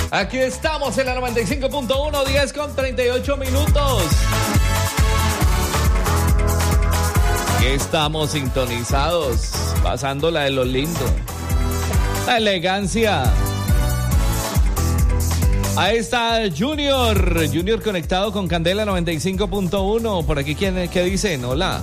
Aquí estamos en la 95.1, 10 con 38 minutos. Estamos sintonizados, pasándola de lo lindo. La elegancia. Ahí está Junior conectado con Candela 95.1. Por aquí, ¿qué dicen? Hola.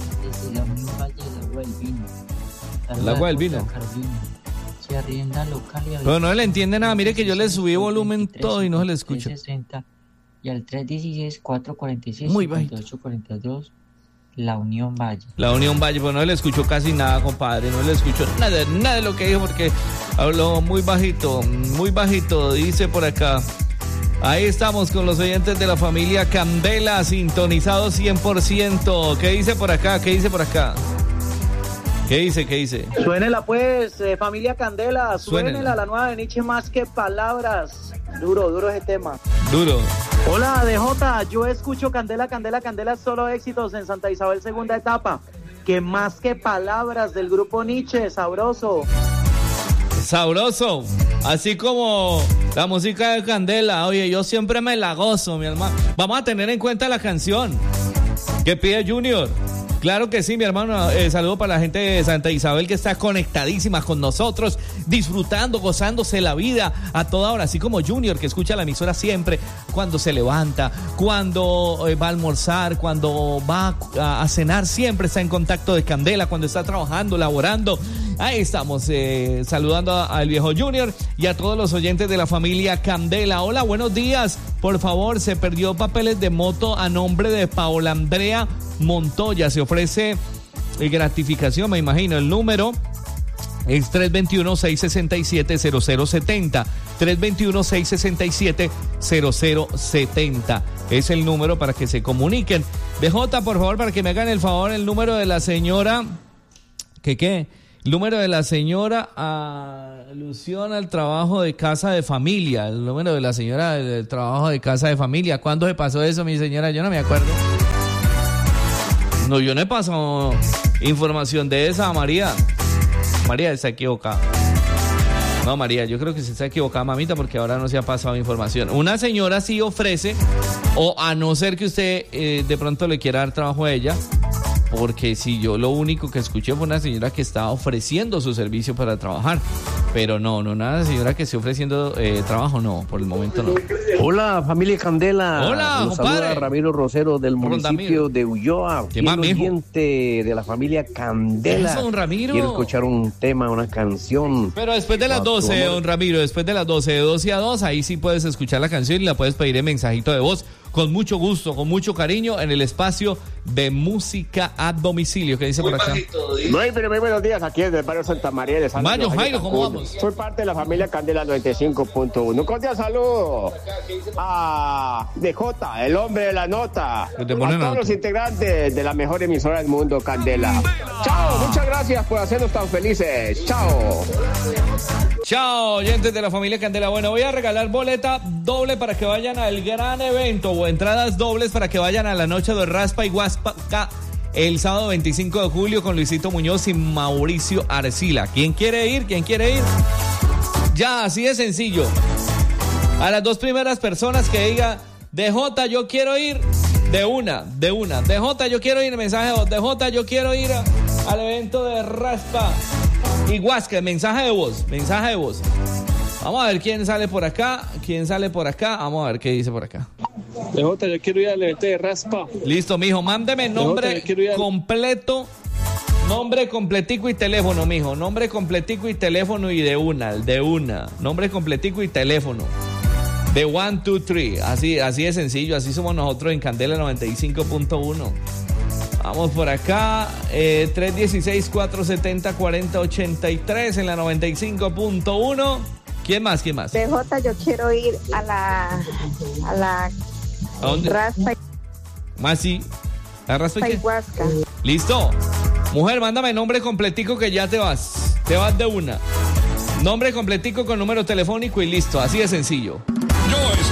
El agua del vino. Se arrienda local y pero no le entiende nada. Mire que yo le subí volumen todo y no se le escucha. 360 y al 316-446 muy bajito. 5842 La Unión Valle. La Unión Valle, pues no le escuchó casi nada, compadre. No le escuchó nada de lo que dijo porque habló muy bajito, dice por acá. Ahí estamos con los oyentes de la familia Candela, sintonizados 100%. ¿Qué dice por acá? ¿Qué dice? Suénela pues, familia Candela, suénela la nueva de Nietzsche más que palabras. Duro ese tema. Duro. Hola, DJ, yo escucho Candela, solo éxitos en Santa Isabel, segunda etapa. Que más que palabras del grupo Nietzsche, sabroso, así como la música de Candela. Oye, yo siempre me la gozo, mi hermano. Vamos a tener en cuenta la canción que pide Junior. Claro que sí, mi hermano. Saludo para la gente de Santa Isabel que está conectadísima con nosotros, disfrutando, gozándose la vida a toda hora, así como Junior, que escucha la emisora siempre, cuando se levanta, cuando va a almorzar, cuando va a cenar, siempre está en contacto de Candela, cuando está trabajando, laborando. Ahí estamos saludando al viejo Junior y a todos los oyentes de la familia Candela. Hola, buenos días. Por favor, se perdió papeles de moto a nombre de Paola Andrea Montoya. Se ofrece gratificación, me imagino. El número es 321-667-0070. 321-667-0070. Es el número para que se comuniquen. DJ, por favor, para que me hagan el favor, el número de la señora... ¿Qué? El número de la señora alusión al trabajo de casa de familia. El número de la señora del trabajo de casa de familia. ¿Cuándo se pasó eso, mi señora? Yo no me acuerdo. No, yo no he pasado información de esa, María. María está equivocada. No, María, yo creo que se está equivocada, mamita, porque ahora no se ha pasado información. Una señora sí ofrece, o a no ser que usted de pronto le quiera dar trabajo a ella, porque si yo lo único que escuché fue una señora que estaba ofreciendo su servicio para trabajar. Pero no, nada, señora que esté ofreciendo trabajo, no, por el momento no. Hola, familia Candela. Hola, nos compadre. Saluda Ramiro Rosero del municipio de Ulloa. ¿Qué más, mijo? Oyente de la familia Candela. Eso, don Ramiro. Quiero escuchar un tema, una canción. Pero después de las 12, don Ramiro, después de las 12, de 12 a 2, ahí sí puedes escuchar la canción y la puedes pedir en mensajito de voz. Con mucho gusto, con mucho cariño, en el espacio de música a domicilio. ¿Qué dice por acá? Muy buenos días, aquí desde el barrio Santa María de San Mayo, Jairo, ¿cómo vamos? Soy parte de la familia Candela 95.1. Un cordial saludo a DJ, el hombre de la nota. A todos los integrantes de la mejor emisora del mundo, Candela. Chao, muchas gracias por hacernos tan felices. Chao. Chao, oyentes de la familia Candela. Bueno, voy a regalar boleta doble para que vayan al gran evento, o entradas dobles para que vayan a la noche de Raspa y Huasca el sábado 25 de julio con Luisito Muñoz y Mauricio Arcila. ¿Quién quiere ir? Ya, así de sencillo. A las dos primeras personas que diga DJ, yo quiero ir, de una. DJ, yo quiero ir, mensaje de voz. DJ, yo quiero ir al evento de Raspa y Huasca, mensaje de voz. Vamos a ver quién sale por acá. Vamos a ver qué dice por acá. DJ, yo quiero ir al evento de Raspa. Listo, mijo, mándeme nombre completo. Nombre completico y teléfono, mijo. Nombre completico y teléfono y de una. Nombre completico y teléfono. De 1, 2, 3. Así de sencillo. Así somos nosotros en Candela 95.1. Vamos por acá. 316-470-4083 en la 95.1. ¿Quién más? DJ, yo quiero ir a la ¿a dónde? Raspa. Más sí. ¿La Raspa y Huasca. Listo. Mujer, mándame nombre completico que ya te vas. Te vas de una. Nombre completico con número telefónico y listo. Así de sencillo. Yo